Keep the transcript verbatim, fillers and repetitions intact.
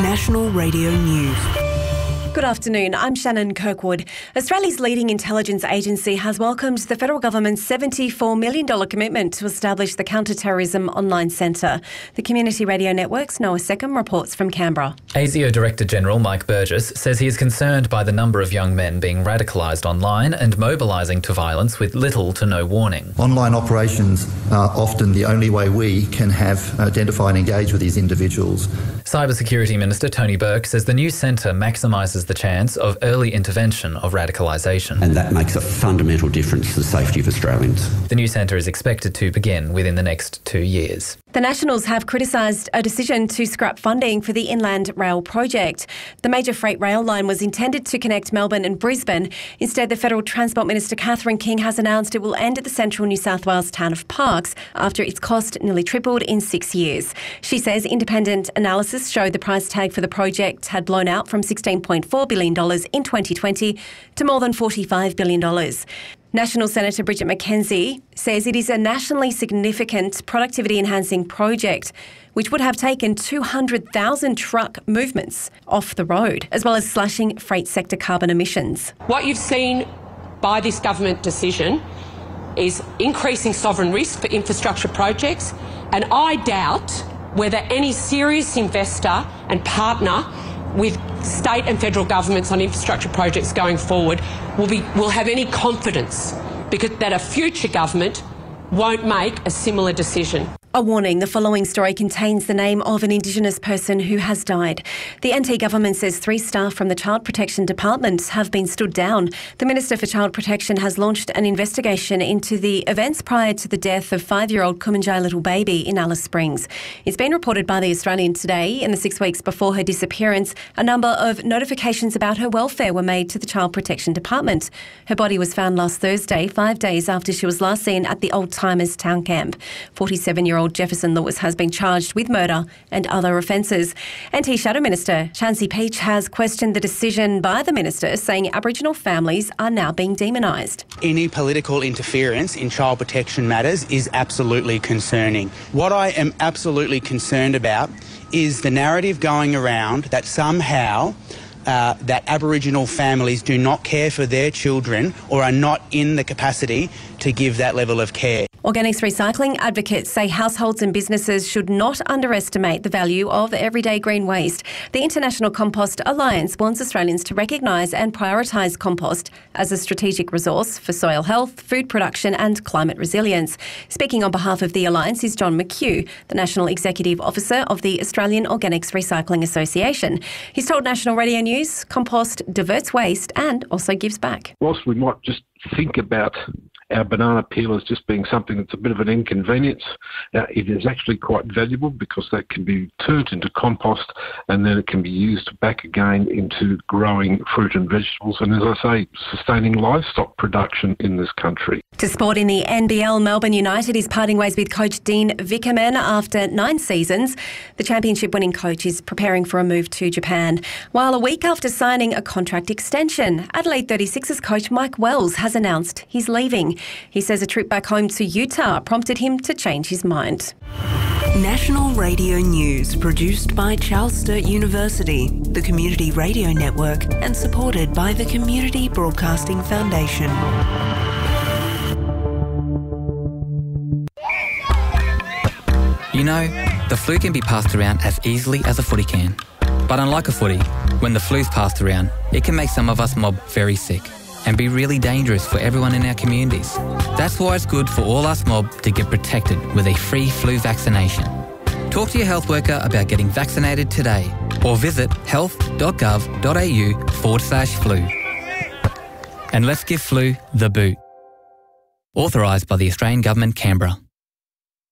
National Radio News. Good afternoon, I'm Shannon Kirkwood. Australia's leading intelligence agency has welcomed the federal government's seventy-four million dollars commitment to establish the Counter-Terrorism Online Centre. The Community Radio Network's Noah Seckham reports from Canberra. ASIO Director-General Mike Burgess says he is concerned by the number of young men being radicalised online and mobilising to violence with little to no warning. Online operations are often the only way we can have identify and engage with these individuals. Cybersecurity Minister Tony Burke says the new centre maximises the chance of early intervention of radicalisation. And that makes a fundamental difference to the safety of Australians. The new centre is expected to begin within the next two years. The Nationals have criticised a decision to scrap funding for the Inland Rail project. The major freight rail line was intended to connect Melbourne and Brisbane. Instead, the Federal Transport Minister Catherine King has announced it will end at the central New South Wales town of Parkes after its cost nearly tripled in six years. She says independent analysis showed the price tag for the project had blown out from sixteen point four billion dollars in twenty twenty to more than forty-five billion dollars. National Senator Bridget McKenzie says it is a nationally significant productivity-enhancing project which would have taken two hundred thousand truck movements off the road, as well as slashing freight sector carbon emissions. What you've seen by this government decision is increasing sovereign risk for infrastructure projects, and I doubt whether any serious investor and partner with state and federal governments on infrastructure projects going forward will be will have any confidence because that a future government won't make a similar decision. A warning, the following story contains the name of an Indigenous person who has died. The N T government says three staff from the Child Protection Department have been stood down. The Minister for Child Protection has launched an investigation into the events prior to the death of five-year-old Kumanjai little baby in Alice Springs. It's been reported by The Australian today. In the six weeks before her disappearance, a number of notifications about her welfare were made to the Child Protection Department. Her body was found last Thursday, five days after she was last seen at the Old Timers town camp. forty-seven-year-old Jefferson Lewis has been charged with murder and other offences. N T Shadow Minister Chansey Peach has questioned the decision by the minister, saying Aboriginal families are now being demonised. Any political interference in child protection matters is absolutely concerning. What I am absolutely concerned about is the narrative going around that somehow Uh, that Aboriginal families do not care for their children or are not in the capacity to give that level of care. Organics recycling advocates say households and businesses should not underestimate the value of everyday green waste. The International Compost Alliance wants Australians to recognise and prioritise compost as a strategic resource for soil health, food production and climate resilience. Speaking on behalf of the Alliance is John McHugh, the National Executive Officer of the Australian Organics Recycling Association. He's told National Radio News compost diverts waste and also gives back. Whilst we might just think about our banana peel as just being something that's a bit of an inconvenience, uh, it is actually quite valuable because that can be turned into compost and then it can be used back again into growing fruit and vegetables and, as I say, sustaining livestock production in this country. To sport in the N B L, Melbourne United is parting ways with coach Dean Vickerman after nine seasons. The championship-winning coach is preparing for a move to Japan, while a week after signing a contract extension, Adelaide thirty-sixers coach Mike Wells has announced he's leaving. He says a trip back home to Utah prompted him to change his mind. National Radio News, produced by Charles Sturt University, the Community Radio Network, and supported by the Community Broadcasting Foundation. You know, the flu can be passed around as easily as a footy can. But unlike a footy, when the flu's passed around, it can make some of us mob very sick and be really dangerous for everyone in our communities. That's why it's good for all us mob to get protected with a free flu vaccination. Talk to your health worker about getting vaccinated today or visit health.gov.au forward slash flu. And let's give flu the boot. Authorised by the Australian Government, Canberra.